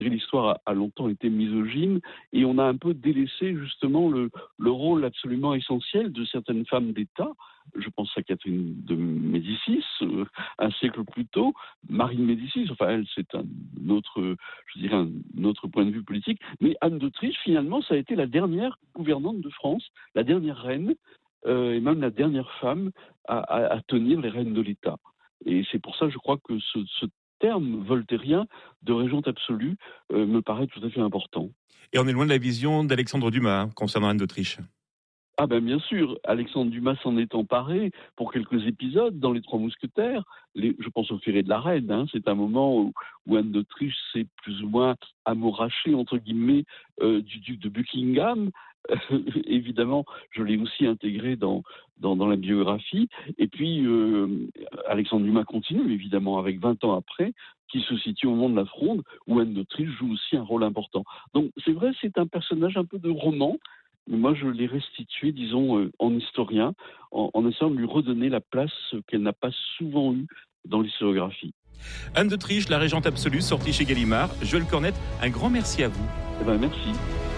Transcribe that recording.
L'histoire a longtemps été misogyne et on a un peu délaissé justement le rôle absolument essentiel de certaines femmes d'État. Je pense à Catherine de Médicis, un siècle plus tôt, Marie de Médicis, enfin elle c'est un autre, je dirais un autre point de vue politique, mais Anne d'Autriche finalement ça a été la dernière gouvernante de France, la dernière reine et même la dernière femme à tenir les rênes de l'État. Et c'est pour ça je crois que ce terme voltairien de régente absolue me paraît tout à fait important. Et on est loin de la vision d'Alexandre Dumas concernant Anne d'Autriche. Ah ben bien sûr, Alexandre Dumas s'en est emparé pour quelques épisodes dans Les Trois Mousquetaires. Je pense au Ferré de la Reine, c'est un moment où Anne d'Autriche s'est plus ou moins amourachée, entre guillemets, du duc de Buckingham. Évidemment, je l'ai aussi intégré dans la biographie. Et puis, Alexandre Dumas continue, évidemment, avec 20 ans après, qui se situe au moment de la Fronde, où Anne d'Autriche joue aussi un rôle important. Donc c'est vrai, c'est un personnage un peu de roman. Moi, je l'ai restitué, disons, en historien, en essayant de lui redonner la place qu'elle n'a pas souvent eue dans l'historiographie. Anne d'Autriche, la régente absolue, sortie chez Gallimard. Joël Cornette, un grand merci à vous. Eh ben, merci.